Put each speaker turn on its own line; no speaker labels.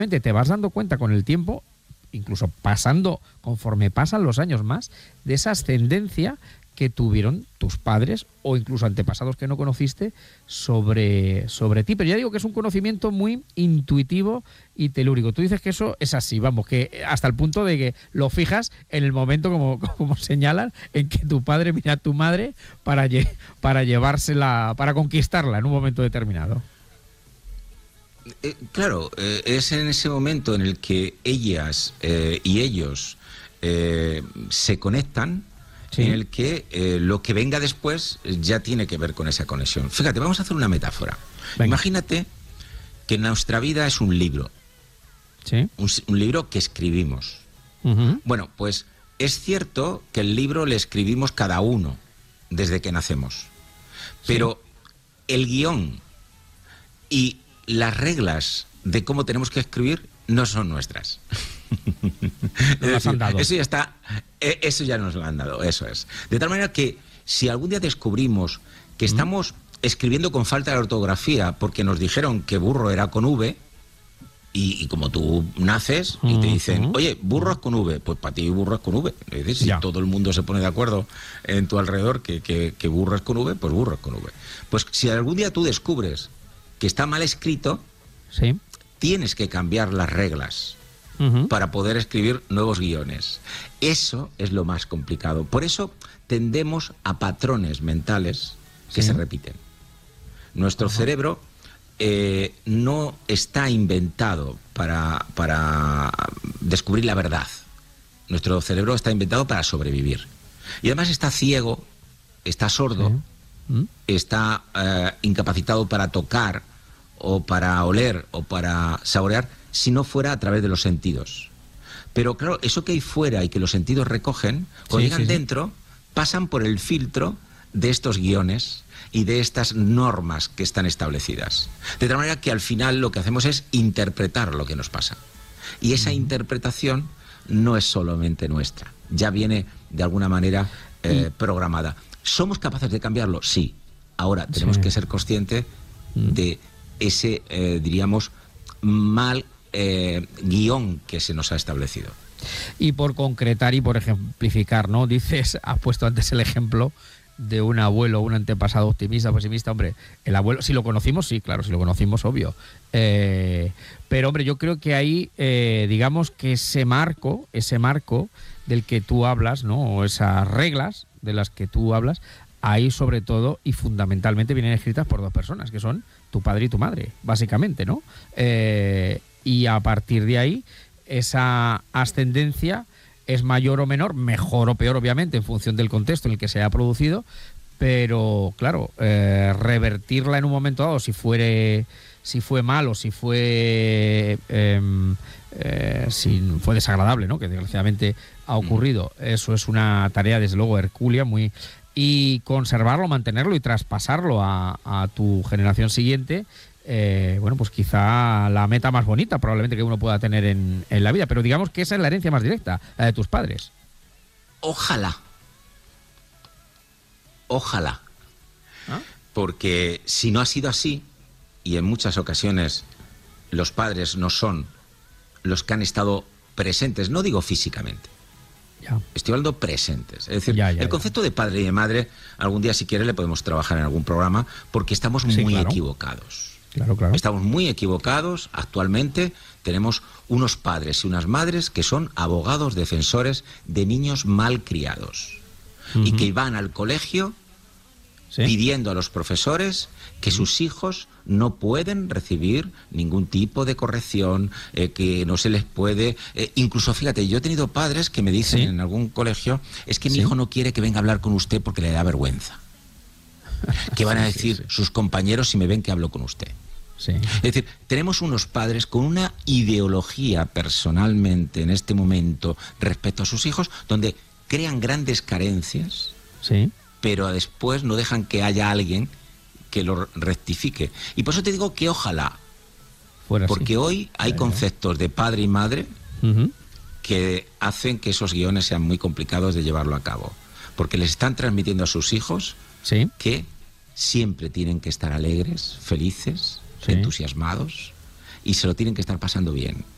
te vas dando cuenta con el tiempo, incluso conforme pasan los años más, de esa ascendencia que tuvieron tus padres o incluso antepasados que no conociste sobre ti. Pero ya digo que es un conocimiento muy intuitivo y telúrico. Tú dices que eso es así, vamos, que hasta el punto de que lo fijas en el momento, como señalan, en que tu padre mira a tu madre para llevársela, para conquistarla en un momento determinado.
Claro, es en ese momento en el que ellas y ellos se conectan, sí, en el que lo que venga después ya tiene que ver con esa conexión. Fíjate, vamos a hacer una metáfora. Venga. Imagínate que nuestra vida es un libro,
¿sí?
Un libro que escribimos. Bueno, pues es cierto que el libro le escribimos cada uno desde que nacemos, pero sí, el guión y las reglas de cómo tenemos que escribir no son nuestras.
Nos han dado.
Eso ya está, eso ya nos lo han dado, eso es. De tal manera que si algún día descubrimos que estamos escribiendo con falta de ortografía porque nos dijeron que burro era con V, y como tú naces y te dicen, oye, burro es con V, pues para ti burro es con V. Es decir, si todo el mundo se pone de acuerdo en tu alrededor que burro es con V, pues burro es con V. Pues si algún día tú descubres que está mal escrito,
sí,
tienes que cambiar las reglas para poder escribir nuevos guiones. Eso es lo más complicado. Por eso tendemos a patrones mentales que se repiten. Nuestro cerebro no está inventado para descubrir la verdad. Nuestro cerebro está inventado para sobrevivir. Y además está ciego, está sordo, está incapacitado para tocar, o para oler, o para saborear, si no fuera a través de los sentidos. Pero claro, eso que hay fuera y que los sentidos recogen, cuando llegan dentro, pasan por el filtro de estos guiones y de estas normas que están establecidas. De tal manera que al final lo que hacemos es interpretar lo que nos pasa. Y esa interpretación no es solamente nuestra, ya viene de alguna manera programada. ¿Somos capaces de cambiarlo? Sí. Ahora tenemos que ser conscientes de ese, diríamos, mal guión que se nos ha establecido.
Y por concretar y por ejemplificar, ¿no? Dices, has puesto antes el ejemplo de un abuelo, un antepasado optimista, pesimista. Hombre, el abuelo, si lo conocimos, sí, claro, si lo conocimos, obvio. Pero, hombre, yo creo que ahí, digamos que ese marco del que tú hablas, ¿no? O esas reglas de las que tú hablas, ahí sobre todo y fundamentalmente vienen escritas por dos personas, que son tu padre y tu madre, básicamente, ¿no? Y a partir de ahí, esa ascendencia es mayor o menor, mejor o peor, obviamente, en función del contexto en el que se haya producido, pero, claro, revertirla en un momento dado, si fue mal o si fue desagradable, ¿no? Que desgraciadamente ha ocurrido. Eso es una tarea, desde luego, hercúlea, y conservarlo, mantenerlo y traspasarlo a tu generación siguiente, bueno, pues quizá la meta más bonita probablemente que uno pueda tener en la vida, pero digamos que esa es la herencia más directa, la de tus padres.
Ojalá. Porque si no ha sido así, y en muchas ocasiones los padres no son los que han estado presentes, no digo físicamente, estoy hablando presentes. Es decir, el concepto de padre y de madre, algún día si quieres le podemos trabajar en algún programa, porque estamos muy equivocados.
Claro.
Estamos muy equivocados. Actualmente tenemos unos padres y unas madres que son abogados defensores de niños mal criados y que van al colegio pidiendo a los profesores que sus hijos no pueden recibir ningún tipo de corrección, que no se les puede... incluso, fíjate, yo he tenido padres que me dicen en algún colegio, es que mi hijo no quiere que venga a hablar con usted porque le da vergüenza. ¿Qué van a decir sus compañeros si me ven que hablo con usted? Es decir, tenemos unos padres con una ideología personalmente en este momento respecto a sus hijos, donde crean grandes carencias, pero después no dejan que haya alguien que lo rectifique. Y por eso te digo que ojalá, porque hoy hay conceptos de padre y madre que hacen que esos guiones sean muy complicados de llevarlo a cabo, porque les están transmitiendo a sus hijos que siempre tienen que estar alegres, felices, entusiasmados, y se lo tienen que estar pasando bien.